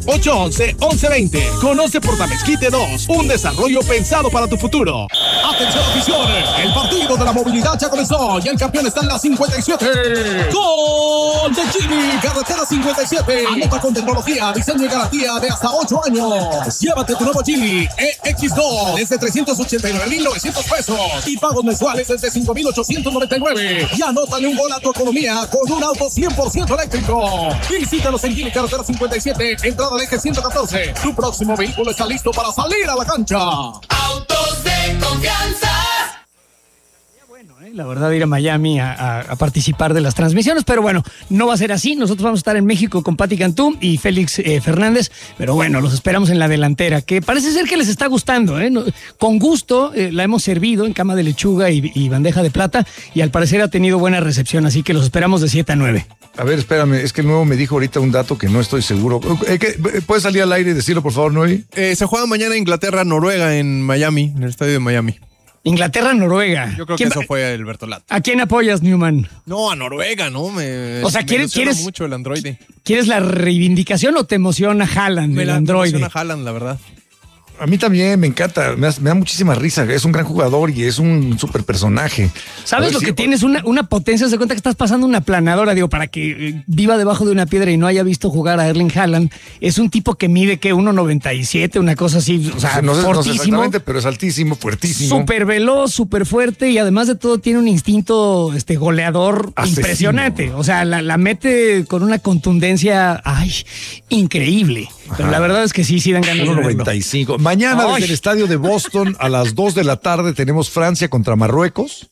811-1120. Conoce Portamezquite 2, un desarrollo pensado para tu futuro. Atención afición, el partido de la movilidad ya comenzó y el campeón está en la 57. Gol de Jimmy, carretera 57. Anota con tecnología, diseño y garantía de hasta 8 años. Llévate tu nuevo Jimmy EX2 desde 389,900 pesos y pagos mensuales desde 5,899. Y anótale un gol a tu economía con un auto 100% eléctrico. Visítanos en Jimmy, carretera 57, entrada al eje 114. Tu próximo vehículo está listo para salir a la cancha. Autos de confianza. La verdad, ir a Miami a participar de las transmisiones, pero bueno, no va a ser así. Nosotros vamos a estar en México con Pati Cantú y Félix Fernández, pero bueno, los esperamos en la delantera, que parece ser que les está gustando, ¿eh? Con gusto la hemos servido en cama de lechuga y bandeja de plata, y al parecer ha tenido buena recepción, así que los esperamos de 7 a 9. A ver, espérame, es que el nuevo me dijo ahorita un dato que no estoy seguro. ¿Puedes salir al aire y decirlo, por favor, Noé? Se juega mañana Inglaterra-Noruega en Miami, en el estadio de Miami. Inglaterra-Noruega. Yo creo que eso fue el Bertolat. ¿A quién apoyas, Newman? No, a Noruega, ¿no? O sea, ¿quieres mucho el androide? ¿Quieres la reivindicación o te emociona Haaland, el androide? Me emociona Haaland, la verdad. A mí también me encanta, me da muchísima risa. Es un gran jugador y es un súper personaje. ¿Sabes lo que tienes? Una potencia. Se cuenta que estás pasando una planadora, digo, para que viva debajo de una piedra y no haya visto jugar a Erling Haaland. Es un tipo que mide, ¿qué? 1.97, una cosa así, o sea, no sé fortísimo. Exactamente, pero es altísimo, fuertísimo. Súper veloz, súper fuerte y además de todo tiene un instinto goleador asesino. Impresionante. O sea, la mete con una contundencia, increíble. Ajá. Pero la verdad es que sí dan ganas de verlo. 1.95. Mañana desde el estadio de Boston a las 2 de la tarde tenemos Francia contra Marruecos.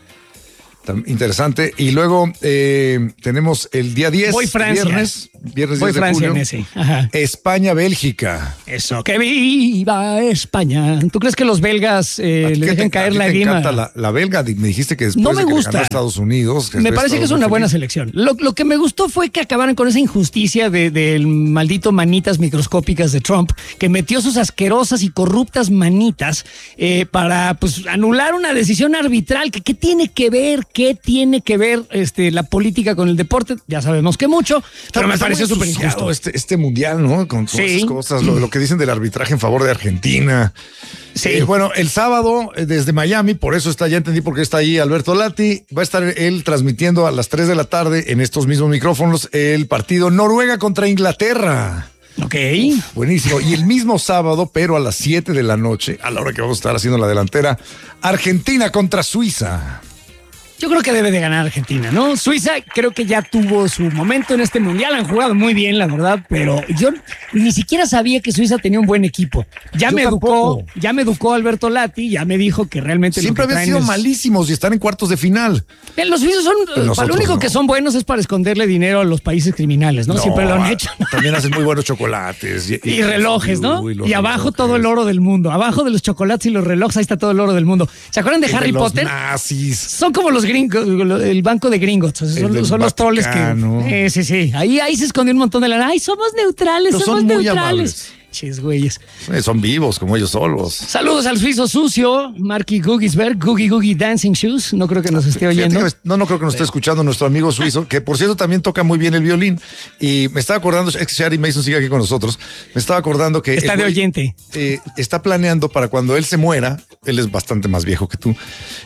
Interesante. Y luego tenemos el día 10, Voy Francia. viernes Voy 10 Francia de julio, en ese. Ajá. España-Bélgica. Eso, que viva España. ¿Tú crees que los belgas le dejen caer la grima? Me encanta la belga, me dijiste que después no me de que gusta. ganó Estados Unidos. Me parece que es una buena selección. Lo que me gustó fue que acabaran con esa injusticia del maldito manitas microscópicas de Trump, que metió sus asquerosas y corruptas manitas para anular una decisión arbitral. ¿Qué tiene que ver? ¿Qué tiene que ver la política con el deporte? Ya sabemos que mucho, pero me pareció súper injusto. Este mundial, ¿no? Con todas esas cosas, lo que dicen del arbitraje en favor de Argentina. Sí. Bueno, el sábado desde Miami, por eso ya entendí por qué está ahí Alberto Lati, va a estar él transmitiendo a las 3 de la tarde en estos mismos micrófonos el partido Noruega contra Inglaterra. Ok. Buenísimo. Y el mismo sábado, pero a las 7 de la noche, a la hora que vamos a estar haciendo la delantera, Argentina contra Suiza. Yo creo que debe de ganar Argentina, ¿no? Suiza creo que ya tuvo su momento en este mundial, han jugado muy bien, la verdad, pero yo ni siquiera sabía que Suiza tenía un buen equipo. Ya me educó Alberto Lati, ya me dijo que realmente siempre habían sido malísimos y están en cuartos de final. Los suizos son, lo único que son buenos es para esconderle dinero a los países criminales, ¿no? Siempre lo han hecho. También hacen muy buenos chocolates. Y relojes, ¿no? Y abajo todo el oro del mundo. Abajo de los chocolates y los relojes, ahí está todo el oro del mundo. ¿Se acuerdan de Harry Potter? Nazis. Son como los gringos, el banco de gringos. Son los troles que. Sí. Ahí se escondió un montón de lana. Ay, somos neutrales, somos neutrales. Ches, güeyes. Son vivos como ellos solos. Saludos al suizo sucio, Marky Googisberg, Googie Dancing Shoes. No creo que nos esté oyendo. No creo que nos esté escuchando nuestro amigo suizo, que por cierto también toca muy bien el violín. Y me estaba acordando, es que Shari Mason sigue aquí con nosotros. Me estaba acordando que. Está de oyente. Está planeando para cuando él se muera, él es bastante más viejo que tú.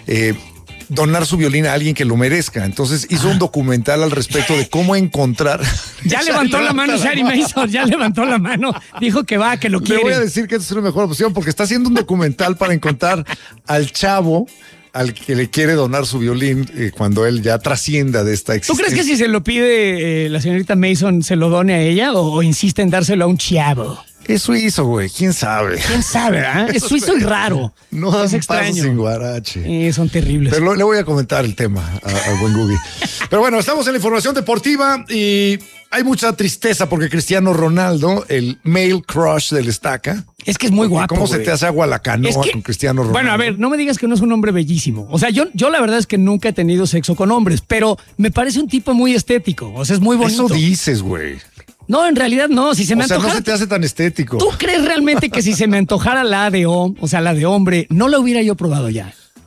Donar su violín a alguien que lo merezca. Entonces hizo un documental al respecto de cómo encontrar. Ya levantó la mano Shari Mason, ya levantó la mano. Dijo que lo quiere. Le voy a decir que esta es una mejor opción porque está haciendo un documental para encontrar al chavo al que le quiere donar su violín cuando él ya trascienda de esta existencia. ¿Tú crees que si se lo pide la señorita Mason se lo done a ella o insiste en dárselo a un chavo? Es suizo, güey. ¿Quién sabe? ¿Quién sabe, Es suizo y raro. No dan es extraño. pasos sin guarache. Son terribles. Pero le voy a comentar el tema al buen Googie. Pero bueno, estamos en la información deportiva y hay mucha tristeza porque Cristiano Ronaldo, el male crush del Estaca. Es que es muy guapo. ¿Cómo se te hace agua la canoa con Cristiano Ronaldo? Bueno, a ver, no me digas que no es un hombre bellísimo. O sea, yo la verdad es que nunca he tenido sexo con hombres, pero me parece un tipo muy estético. O sea, es muy bonito. Eso dices, güey. No, en realidad no. Si se me antojara. No se te hace tan estético. ¿Tú crees realmente que si se me antojara la de hombre, no la hubiera yo probado ya?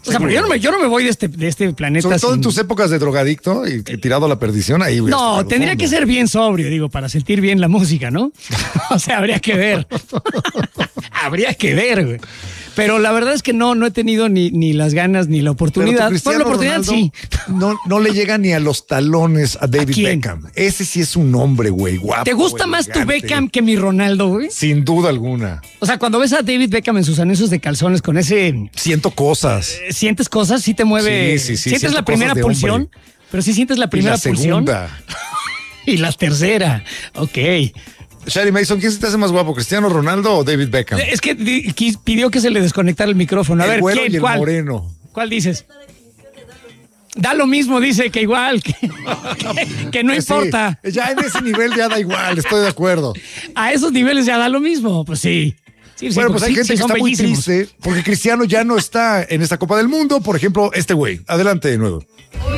O sea, porque yo no me voy de este planeta. Sobre todo en sin- tus épocas de drogadicto y tirado a la perdición, ahí hubieras No, tocado tendría fondo. que ser bien sobrio, digo, para sentir bien la música, ¿no? O sea, habría que ver. Habría que ver, güey. Pero la verdad es que no he tenido ni las ganas ni la Pero tu oportunidad. Cristiano Bueno, la oportunidad Ronaldo sí. no le llega ni a los talones a David quién? Beckham. Ese sí es un hombre, güey, guapo. ¿Te gusta más tu elegante. Beckham que mi Ronaldo, güey? Sin duda alguna. O sea, cuando ves a David Beckham en sus anuncios de calzones con ese... Siento cosas. ¿Sientes cosas? ¿Sí te mueve? Sí, ¿Sientes siento la primera cosas de pulsión? hombre. Pero sí sientes la Y primera la pulsión. segunda. Y la tercera. Ok. Shari Mason, ¿quién se te hace más guapo, Cristiano Ronaldo o David Beckham? Es que pidió que se le desconectara el micrófono. A El ver, güero ¿quién? y el ¿Cuál? moreno. ¿Cuál dices? Da lo mismo, dice que igual, que no Sí, importa. ya en ese nivel ya da igual, estoy de acuerdo. A esos niveles ya da lo mismo. Pues sí. Sí, Bueno, pues porque hay gente que son está muy bellísimos. triste porque Cristiano ya no está en esta Copa del Mundo. Por ejemplo, este güey. Adelante de nuevo.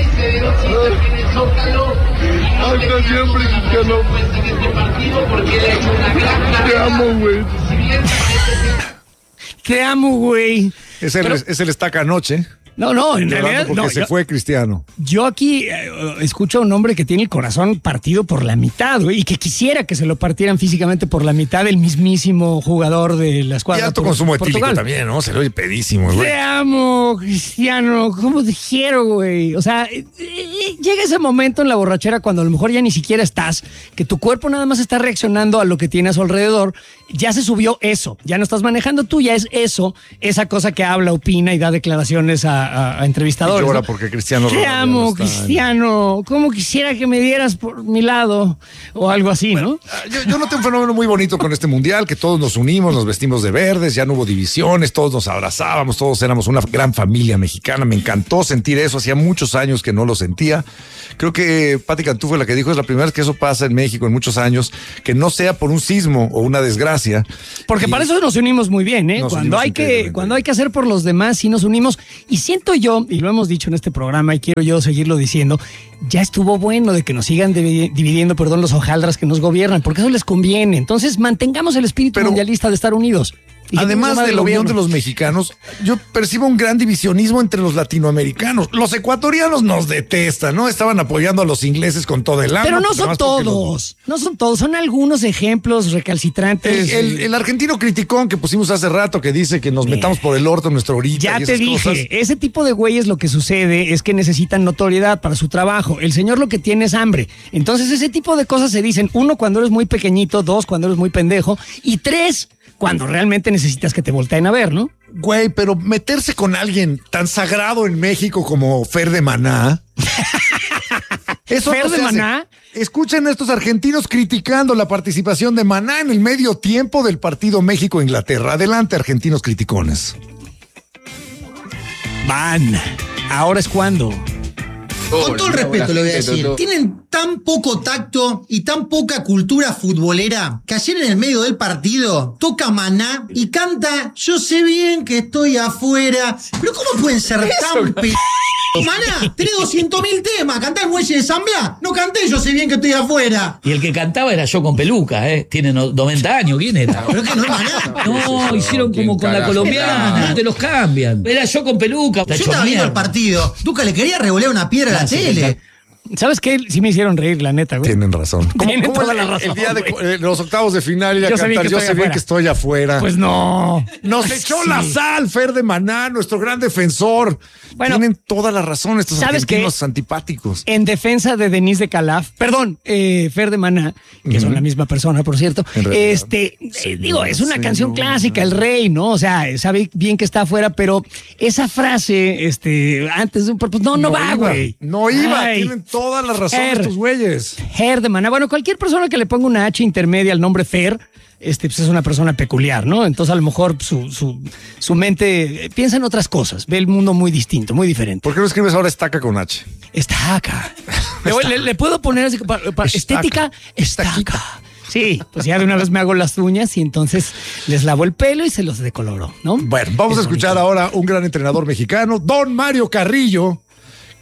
Hasta siempre, Cristiano. Te amo, güey. Te amo, güey. Es el estaca anoche. No, en Llorando realidad porque no. se fue Cristiano. Yo aquí escucho a un hombre que tiene el corazón partido por la mitad, güey, y que quisiera que se lo partieran físicamente por la mitad el mismísimo jugador de la Y escuadra. alto consumo etílico Portugal. también, ¿no? Se le oye pedísimo, güey. Te amo, Cristiano. ¿Cómo te quiero, güey? O sea, llega ese momento en la borrachera cuando a lo mejor ya ni siquiera estás, que tu cuerpo nada más está reaccionando a lo que tiene a su alrededor. Ya se subió eso. Ya no estás manejando tú, ya es eso, esa cosa que habla, opina y da declaraciones a entrevistadores. Y llora ¿no? porque Cristiano Te Ronaldo ya amo, no está en- Cristiano. ¿Cómo quisiera que me dieras por mi lado? O algo así, ¿no? Yo noté un fenómeno muy bonito con este mundial, que todos nos unimos, nos vestimos de verdes, ya no hubo divisiones, todos nos abrazábamos, todos éramos una gran familia mexicana. Me encantó sentir eso, hacía muchos años que no lo sentía. Creo que Pati Cantú fue la que dijo, es la primera vez que eso pasa en México en muchos años, que no sea por un sismo o una desgracia. Porque Y- para eso nos unimos muy bien, ¿eh? Nos Cuando unimos hay increíblemente cuando hay que hacer por los demás, sí nos unimos. Y siento yo, y lo hemos dicho en este programa y quiero yo seguirlo diciendo, ya estuvo bueno de que nos sigan dividiendo, los hojaldras que nos gobiernan, porque eso les conviene. Entonces mantengamos el espíritu Pero- mundialista de estar unidos. Y que Además no se de la madre el unión de gobierno. los mexicanos, yo percibo un gran divisionismo entre los latinoamericanos. Los ecuatorianos nos detestan, ¿no? Estaban apoyando a los ingleses con todo el alma. Pero no pues, son nada más porque los- todos, no son todos, son algunos ejemplos recalcitrantes. El argentino criticón que pusimos hace rato que dice que nos Mira. metamos por el orto en nuestra orilla. Ya y te esas dije, cosas. ese tipo de güeyes lo que sucede es que necesitan notoriedad para su trabajo. El señor lo que tiene es hambre. Entonces ese tipo de cosas se dicen, uno, cuando eres muy pequeñito, dos, cuando eres muy pendejo, y tres, cuando realmente necesitas que te volteen a ver, ¿no? Güey, pero meterse con alguien tan sagrado en México como Fer de Maná. Eso ¿Fer no de se hace. Maná? Escuchen a estos argentinos criticando la participación de Maná en el medio tiempo del partido México-Inglaterra. Adelante, argentinos criticones. Van, ahora es cuando. Con todo el respeto le voy a decir, Toto. tienen tan poco tacto y tan poca cultura futbolera que ayer en el medio del partido toca Maná y canta Yo sé bien que estoy afuera. Pero ¿cómo pueden ser tan p... Maná, tenés 200.000 temas, cantá el muelle de San Blas. No canté Yo sé bien que estoy afuera. Y el que cantaba era yo con peluca, ¿eh? Tiene 90 años, ¿quién era? Pero que no es Maná. No, hicieron como con la colombiana, no te los cambian. Era yo con peluca. Yo estaba viendo el partido. Duca le quería revolear una piedra a la tele. ¿Sabes qué? Sí me hicieron reír, la neta, güey. Tienen razón. Tienen toda la el razón, día de güey. los octavos de final y a Yo sé bien cantar que Yo estoy sé bien afuera. que estoy afuera. Pues no. Nos echó Sí. la sal, Fer de Maná, nuestro gran defensor. Bueno, Tienen toda la razón estos ¿sabes argentinos qué? antipáticos. En defensa de Denise de Calaf, perdón, Fer de Maná, que son la misma persona, por cierto. En realidad. Digo, es una canción clásica, El Rey, ¿no? O sea, sabe bien que está afuera, pero esa frase, antes de un pues no va, iba, güey. No iba, Ay, tienen toda la razón Fer. estos güeyes. Fer de Maná. Bueno, cualquier persona que le ponga una H intermedia al nombre Fer, pues es una persona peculiar, ¿no? Entonces a lo mejor su mente piensa en otras cosas, ve el mundo muy distinto, muy diferente. ¿Por qué no escribes ahora estaca con H? Está acá. Le puedo poner así para estética, está acá. Sí, pues ya de una vez me hago las uñas y entonces les lavo el pelo y se los decoloro, ¿no? Bueno, vamos Es a escuchar bonito. ahora un gran entrenador mexicano, don Mario Carrillo, que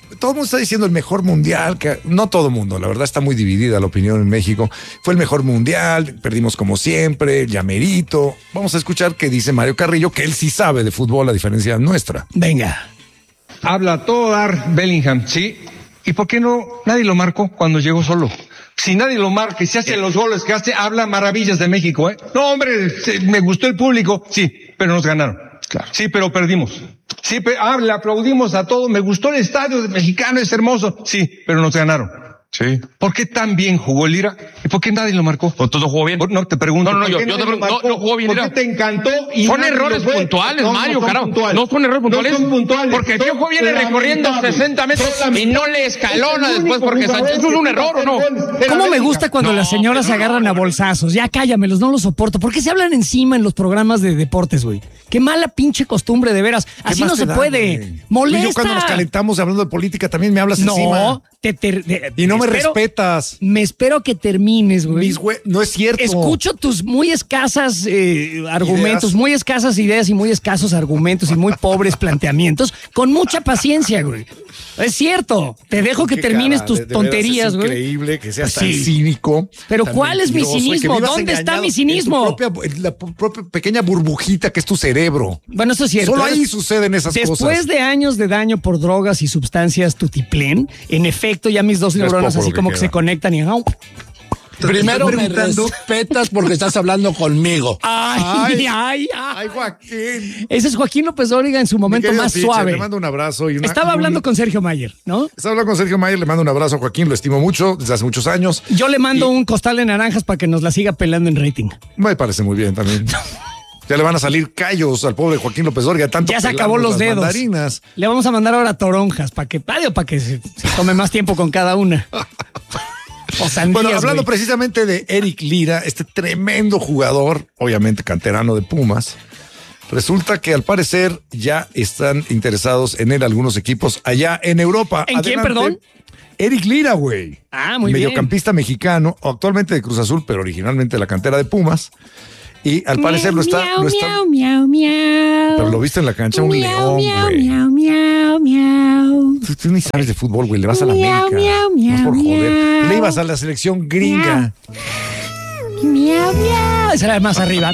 todo el mundo está diciendo el mejor mundial, que no todo el mundo, la verdad está muy dividida la opinión en México. Fue el mejor mundial, perdimos como siempre, llamerito. Vamos a escuchar qué dice Mario Carrillo, que él sí sabe de fútbol a diferencia nuestra. Venga. Habla a todo dar Bellingham, ¿sí? ¿Y por qué no nadie lo marcó cuando llegó solo? Si nadie lo marca y se hacen los goles que hace, habla maravillas de México, ¿eh? No, hombre, me gustó el público, sí, pero nos ganaron. Claro. Sí, pero perdimos. Sí, pero le aplaudimos a todo. Me gustó el estadio mexicano, es hermoso. Sí, pero nos ganaron. Sí. ¿Por qué tan bien jugó el Lira? ¿Y por qué nadie lo marcó? ¿O todo jugó bien? No, te pregunto. No, yo te pregunto. No jugó bien. ¿Por qué te encantó? Son errores puntuales, Mario, carajo. No son errores puntuales. No son puntuales. Porque el Piojo viene recorriendo 60 metros y no le escalona después porque Sánchez. ¿Eso es un error o no? ¿Cómo me gusta cuando las señoras se agarran a bolsazos? Ya cállamelos, no los soporto. ¿Por qué se hablan encima en los programas de deportes, güey? Qué mala pinche costumbre, de veras. Así no se puede. Molesta. Y yo cuando nos calentamos hablando de política también me hablas encima. No, y no me respetas. Me espero que termines, güey. No es cierto. Escucho tus muy escasas argumentos, muy escasas ideas y muy escasos argumentos y muy pobres planteamientos, con mucha paciencia, güey. Es cierto. Te dejo que termines tus tonterías, güey. Es increíble que seas tan cínico. Pero ¿cuál es mi cinismo? ¿Dónde está mi cinismo? La propia pequeña burbujita que es tu cerebro. Bueno, eso es cierto. Solo ahí suceden esas cosas. Después de años de daño por drogas y sustancias tutiplén, en efecto, ya mis dos neuronas así como que se conectan y... Primero me respetas porque estás hablando conmigo. Ay, Joaquín. Ese es Joaquín López Dóriga en su momento más suave. Le mando un abrazo. Estaba hablando con Sergio Mayer, ¿no? Estaba hablando con Sergio Mayer, le mando un abrazo a Joaquín, lo estimo mucho desde hace muchos años. Yo le mando un costal de naranjas para que nos la siga pelando en rating. Me parece muy bien también. Ya le van a salir callos al pobre Joaquín López Dóriga. Tanto ya se acabó los dedos. Mandarinas. Le vamos a mandar ahora toronjas para que se tome más tiempo con cada una. O sandías, bueno, hablando precisamente de Eric Lira, este tremendo jugador, obviamente canterano de Pumas, resulta que al parecer ya están interesados en él algunos equipos allá en Europa. ¿En quién, perdón? Eric Lira, güey. Muy bien. Mediocampista mexicano, actualmente de Cruz Azul, pero originalmente de la cantera de Pumas. Y al parecer lo está. Pero lo viste en la cancha, un león, güey. Tú ni sabes de fútbol, güey. Le vas a la América. No por joder. Le ibas a la selección gringa. Esa era más arriba.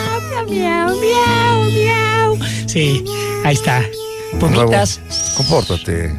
Sí, ahí está. Poquitas. Compórtate.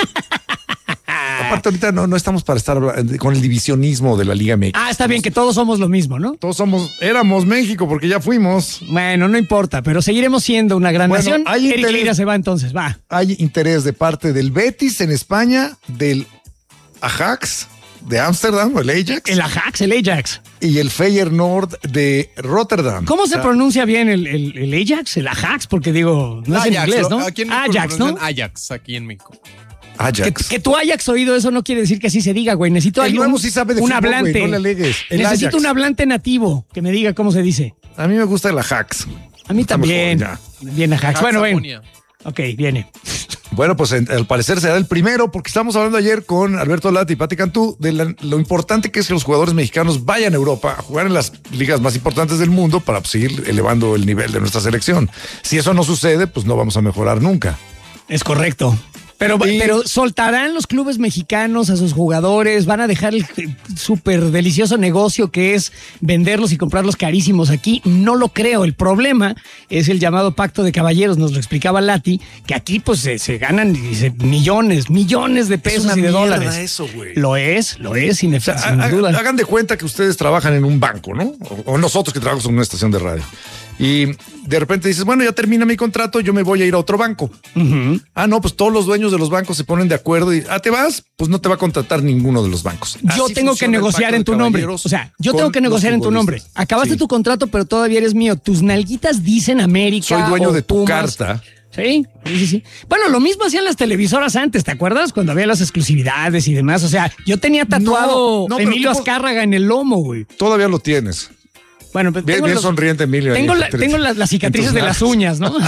Aparte, ahorita no estamos para estar con el divisionismo de la Liga MX. Está bien, que todos somos lo mismo, ¿no? Éramos México porque ya fuimos. Bueno, no importa, pero seguiremos siendo una gran nación. Eric Lira se va entonces, va. Hay interés de parte del Betis en España, del Ajax de Ámsterdam, o el Ajax. El Ajax. Y el Feyenoord de Rotterdam. ¿Cómo se pronuncia bien el Ajax? El Ajax, porque digo, no es en inglés, ¿no? Aquí en México Ajax, ¿no? Ajax, aquí en México. Ajax. Que tú hayas oído eso no quiere decir que así se diga, güey. Necesito sí sabe de un fútbol, hablante. Güey, no le alegues. Necesito Ajax. un hablante nativo que me diga cómo se dice. A mí me gusta el Ajax. A mí también. Bien, Ajax. Bueno, ok, viene. Bueno, pues al parecer será el primero, porque estamos hablando ayer con Alberto Lati y Pati Cantú de lo importante que es que los jugadores mexicanos vayan a Europa a jugar en las ligas más importantes del mundo para seguir elevando el nivel de nuestra selección. Si eso no sucede, pues no vamos a mejorar nunca. Es correcto. Pero soltarán los clubes mexicanos a sus jugadores, van a dejar el súper delicioso negocio que es venderlos y comprarlos carísimos aquí. No lo creo. El problema es el llamado pacto de caballeros, nos lo explicaba Lati, que aquí pues se ganan millones de pesos y de dólares. Eso, güey. Lo es, sin duda. Hagan de cuenta que ustedes trabajan en un banco, ¿no? O nosotros que trabajamos en una estación de radio. Y de repente dices, bueno, ya termina mi contrato, yo me voy a ir a otro banco. Uh-huh. No, pues todos los dueños de los bancos se ponen de acuerdo y, ¿te vas? Pues no te va a contratar ninguno de los bancos. Yo tengo que negociar en tu nombre. O sea, yo tengo que negociar en tu nombre. Acabaste tu contrato, pero todavía eres mío. Tus nalguitas dicen América. Soy dueño de tu Pumas. carta. Sí. Bueno, lo mismo hacían las televisoras antes, ¿te acuerdas? Cuando había las exclusividades y demás. O sea, yo tenía tatuado Emilio Azcárraga en el lomo, güey. Todavía lo tienes. Bueno, pues bien sonriente, Emilio. Tengo las cicatrices de las uñas, ¿no?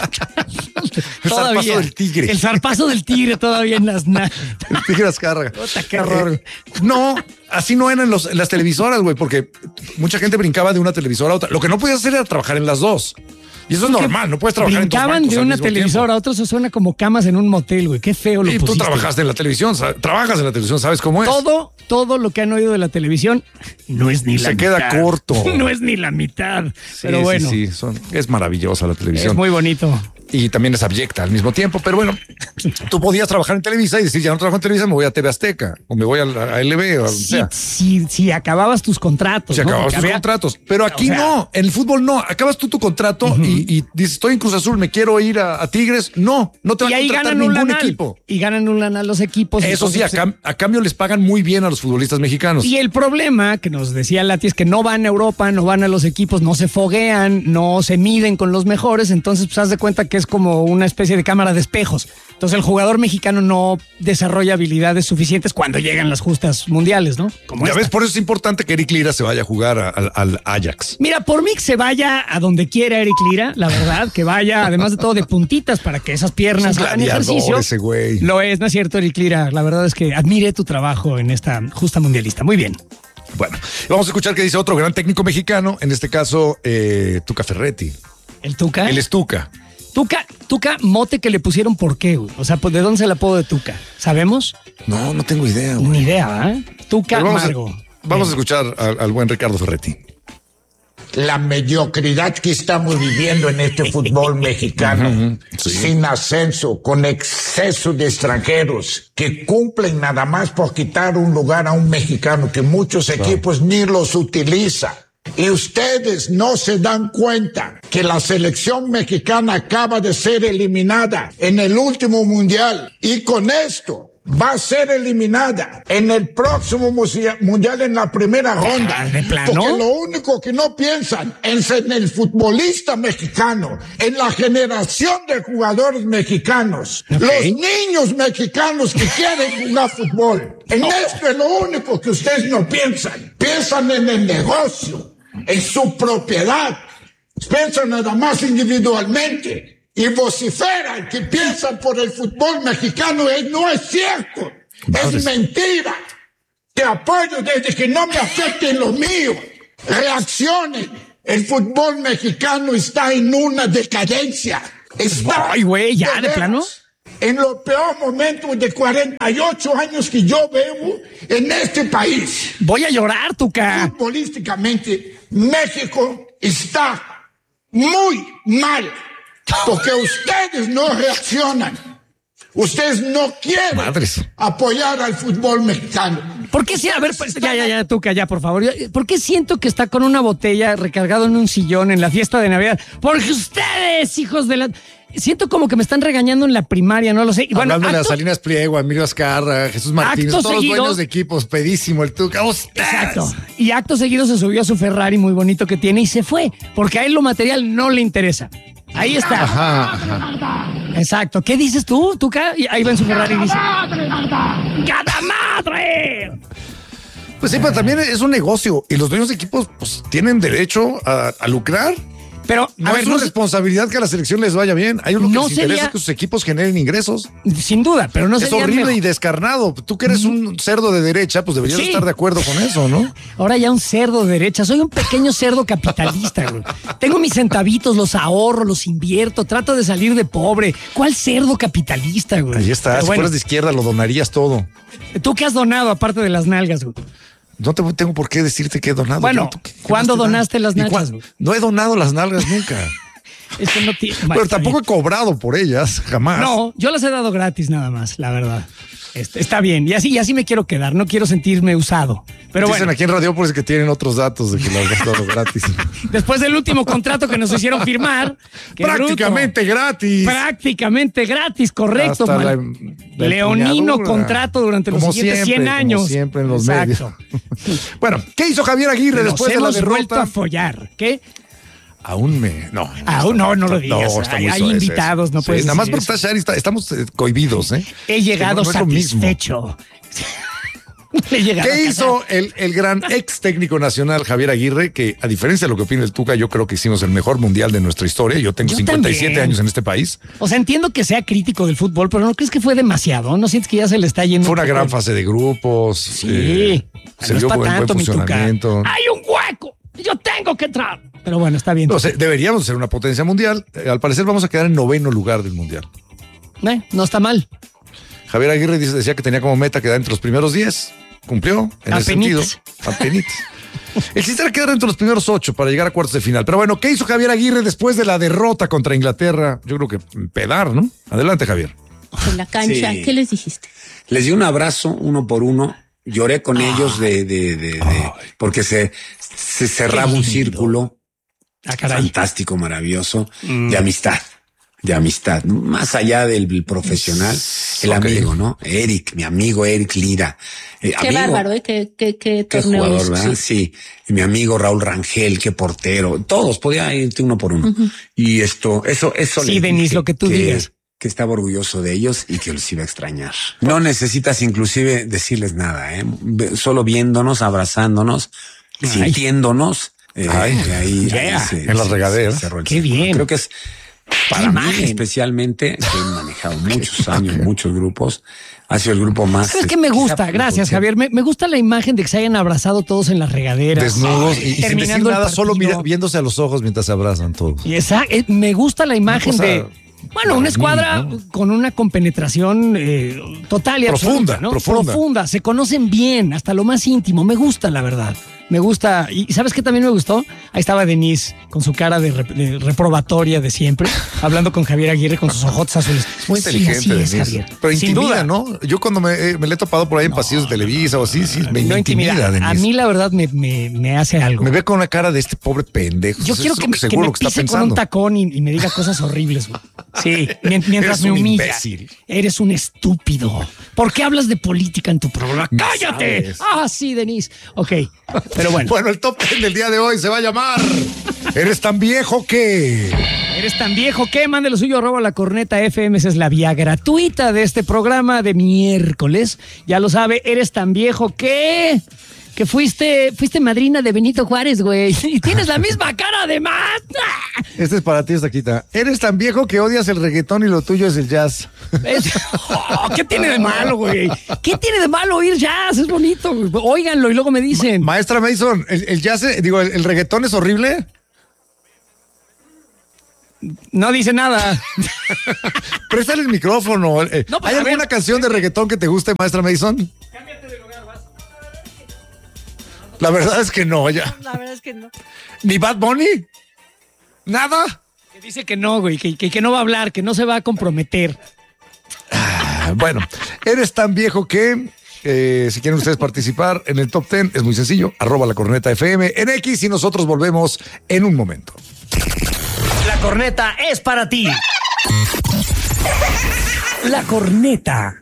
El zarpazo del tigre. El zarpazo del tigre todavía en las... El tigre Azcárraga. Qué horror. No, así no eran las televisoras, güey, porque mucha gente brincaba de una televisora a otra. Lo que no podías hacer era trabajar en las dos. Y eso es normal, no puedes trabajar en dos brincaban bancos de al una mismo televisora tiempo. a otra, eso suena como camas en un motel, güey. Qué feo lo Y pusiste. tú trabajaste en la televisión, trabajas en la televisión, ¿sabes cómo es? Todo lo que han oído de la televisión no es ni la mitad. Se queda corto. No es ni la mitad. Sí, pero bueno. Sí, es maravillosa la televisión. Es muy bonito. Y también es abyecta al mismo tiempo, pero bueno, tú podías trabajar en Televisa y decir, ya no trabajo en Televisa, me voy a TV Azteca, o me voy a LB, o sea. Si acababas tus contratos. Si acababas tus contratos. Pero aquí no, en el fútbol no. Acabas tú tu contrato y dices, estoy en Cruz Azul, me quiero ir a Tigres. No te van a contratar ningún equipo. Y ganan un lanal los equipos. Eso sí, a cambio les pagan muy bien a los futbolistas mexicanos. Y el problema que nos decía Lati es que no van a Europa, no van a los equipos, no se foguean, no se miden con los mejores. Entonces, pues haz de cuenta que es como una especie de cámara de espejos. Entonces el jugador mexicano no desarrolla habilidades suficientes cuando llegan las justas mundiales, ¿no? Como ya ves, por eso es importante que Eric Lira se vaya a jugar al Ajax. Mira, por mí que se vaya a donde quiera Eric Lira, la verdad, que vaya, además de todo, de puntitas para que esas piernas hagan ejercicio. Ese güey. Lo es, ¿no es cierto, Eric Lira? La verdad es que admiré tu trabajo en esta justa mundialista. Muy bien. Bueno, vamos a escuchar qué dice otro gran técnico mexicano, en este caso, Tuca Ferretti. ¿El Tuca? Él es Tuca. Tuca, mote que le pusieron, ¿por qué, güey? O sea, ¿de dónde se el apodo de Tuca? ¿Sabemos? No tengo idea, güey. Ni idea, ¿eh? Tuca Margo. Vamos a escuchar al buen Ricardo Ferretti. La mediocridad que estamos viviendo en este fútbol mexicano, sin ascenso, con exceso de extranjeros que cumplen nada más por quitar un lugar a un mexicano que muchos equipos ni los utilizan. Y ustedes no se dan cuenta que la selección mexicana acaba de ser eliminada en el último mundial y con esto va a ser eliminada en el próximo mundial en la primera ronda. ¿De plano? Porque lo único que no piensan es en el futbolista mexicano, en la generación de jugadores mexicanos, los niños mexicanos que quieren jugar fútbol. En esto es lo único que ustedes no piensan. Piensan en el negocio, en su propiedad. Piensan nada más individualmente. Y vociferan que piensan por el fútbol mexicano. No es cierto. Es mentira. Te apoyo desde que no me afecten lo mío. Reaccionen. El fútbol mexicano está en una decadencia. Está. Ay, güey, ya, de plano. En los peores momentos de 48 años que yo veo en este país. Voy a llorar, Tuca. Futbolísticamente, México está muy mal. Porque ustedes no reaccionan. Ustedes no quieren apoyar al fútbol mexicano. ¿Por qué sí? A ver, pues, ya, Tuca, ya, por favor. ¿Por qué siento que está con una botella recargado en un sillón en la fiesta de Navidad? Porque ustedes, hijos de la... Siento como que me están regañando en la primaria, no lo sé. Y bueno, hablando de Salinas Pliego, Emilio Azcarra, Jesús Martínez, todos los dueños de equipos, pedísimo el Tuca. Exacto. Y acto seguido se subió a su Ferrari muy bonito que tiene y se fue, porque a él lo material no le interesa. Ahí está. Ajá. Exacto. ¿Qué dices tú, Tuca? Y ahí va en su Ferrari y dice: ¡Cada madre! Pues sí, pero también es un negocio y los dueños de equipos pues tienen derecho a lucrar. Pero, a ver, es una responsabilidad que a la selección les vaya bien. Hay uno que les interesa que sus equipos generen ingresos. Sin duda, pero no sería es horrible mejor. Y descarnado. Tú que eres un cerdo de derecha, pues deberías estar de acuerdo con eso, ¿no? Ahora ya un cerdo de derecha. Soy un pequeño cerdo capitalista, güey. Tengo mis centavitos, los ahorro, los invierto, trato de salir de pobre. ¿Cuál cerdo capitalista, güey? Ahí está. Si fueras de izquierda, lo donarías todo. ¿Tú qué has donado aparte de las nalgas, güey? No tengo por qué decirte que he donado. Bueno, ¿cuándo donaste las nalgas? No he donado las nalgas nunca. Eso no tiene. Pero tampoco he cobrado por ellas, jamás. No, yo las he dado gratis nada más, la verdad. Está bien, y así me quiero quedar, no quiero sentirme usado. Pero dicen aquí en Radiopolis que tienen otros datos de que las has dado gratis. Después del último contrato que nos hicieron firmar. Prácticamente gratis. Prácticamente gratis, correcto. Hasta leonino contrato durante los siguientes 100 años. Como siempre en los medios. Bueno, ¿qué hizo Javier Aguirre después de la derrota? Hemos vuelto a follar. ¿Qué? Aún no lo digas. No, hay invitados, no puedes nada más decir por estar Shari, estamos cohibidos, ¿eh? He llegado satisfecho. ¿Qué hizo el gran ex técnico nacional Javier Aguirre? Que a diferencia de lo que opina el Tuca, yo creo que hicimos el mejor mundial de nuestra historia. Yo tengo 57 años en este país. O sea, entiendo que sea crítico del fútbol, pero ¿no crees que fue demasiado? ¿No sientes que ya se le está yendo? Fue una gran fase de grupos. Sí. Se dio buen funcionamiento. ¡Hay un hueco! ¡Yo tengo que entrar! Pero bueno, está bien. No sé, deberíamos ser una potencia mundial. Al parecer vamos a quedar en 9º lugar del mundial. No está mal. Javier Aguirre decía que tenía como meta quedar entre los primeros 10. Cumplió en ese sentido. Apenitas. El chiste era quedar entre los primeros 8 para llegar a cuartos de final. Pero bueno, ¿qué hizo Javier Aguirre después de la derrota contra Inglaterra? Yo creo que pedar, ¿no? Adelante, Javier. En la cancha, Sí. ¿qué les dijiste? Les di un abrazo uno por uno. Lloré con ellos porque se cerraba un círculo fantástico, maravilloso, de amistad, más allá del profesional, el amigo, ¿no? Eric, mi amigo Eric Lira. Qué bárbaro, qué torneo jugador, es, ¿verdad? Sí. Y mi amigo Raúl Rangel, qué portero. Todos podía irte uno por uno. Y eso Sí, Denis, lo que tú digas. Que estaba orgulloso de ellos y que los iba a extrañar. No necesitas inclusive decirles nada, solo viéndonos, abrazándonos, sintiéndonos. Ahí en las regaderas. Qué bien. Creo que es para mí especialmente, que he manejado muchos años, muchos grupos, ha sido el grupo más... ¿Sabes qué me gusta? Gracias, Javier. Me gusta la imagen de que se hayan abrazado todos en las regaderas. Desnudos y sin decir nada, solo viéndose a los ojos mientras se abrazan todos. Y me gusta la imagen de... Bueno, una escuadra con una compenetración total y absoluta, ¿no? Profunda. Se conocen bien, hasta lo más íntimo. Me gusta, la verdad. Me gusta. ¿Y sabes qué también me gustó? Ahí estaba Denise con su cara de reprobatoria de siempre, hablando con Javier Aguirre con sus ojotes azules. Es muy inteligente, Denise. Pero intimida, ¿no? Yo cuando me le he topado por ahí en pasillos de Televisa o así, me intimida, Denise. A mí, la verdad, me hace algo. Me ve con una cara de este pobre pendejo. Yo quiero que me pise con un tacón y me diga cosas horribles, güey. Sí, mientras me humilla. Imbécil. Eres un estúpido. ¿Por qué hablas de política en tu programa? ¡Cállate! Ah, sí, Denise. Ok, pero bueno. Bueno, el top 10 del día de hoy se va a llamar ¿Eres tan viejo que? ¿Eres tan viejo que? Mande lo suyo, @lacorneta.fm. Esa es la vía gratuita de este programa de miércoles. Ya lo sabe, ¿eres tan viejo que fuiste madrina de Benito Juárez, güey? Y tienes la misma cara además. Este es para ti, Taquita. Eres tan viejo que odias el reggaetón y lo tuyo es el jazz. ¿Qué tiene de malo, güey? ¿Qué tiene de malo oír jazz? Es bonito, güey. Óiganlo y luego me dicen. Maestra Mason, ¿el jazz, el reggaetón es horrible? No dice nada. Préstale el micrófono. ¿Hay alguna canción de reggaetón que te guste, Maestra Mason? La verdad es que no, ya. La verdad es que no. ¿Ni Bad Bunny? ¿Nada? Que dice que no, güey, que no va a hablar, que no se va a comprometer. Bueno, eres tan viejo que... si quieren ustedes participar en el top 10, es muy sencillo, @lacorneta.fm en X y nosotros volvemos en un momento. La corneta es para ti. La corneta.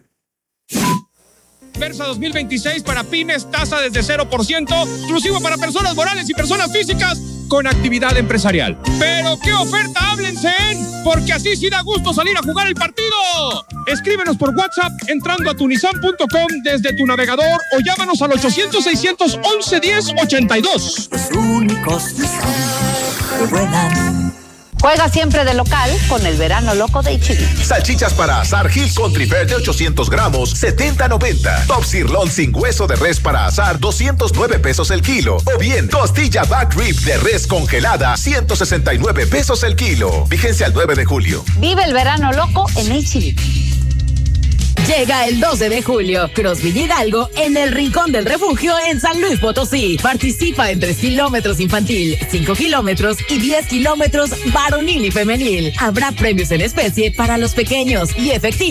Versa 2026 para pymes, tasa desde 0%, exclusivo para personas morales y personas físicas con actividad empresarial. Pero qué oferta, háblense, porque así sí da gusto salir a jugar el partido. Escríbenos por WhatsApp entrando a tunisan.com desde tu navegador o llámanos al 800-611-1082. Los únicos Nissan que vuelan. Juega siempre de local con el verano loco de H-E-B. Salchichas para asar Hill Country Fair de 800 gramos, 70.90. Top Sirloin sin hueso de res para asar, 209 pesos el kilo. O bien, costilla back rib de res congelada, 169 pesos el kilo. Vigencia al 9 de julio. Vive el verano loco en H-E-B. Llega el 12 de julio, Crosby Hidalgo en el Rincón del Refugio en San Luis Potosí. Participa en 3 kilómetros infantil, 5 kilómetros y 10 kilómetros varonil y femenil. Habrá premios en especie para los pequeños y efectivo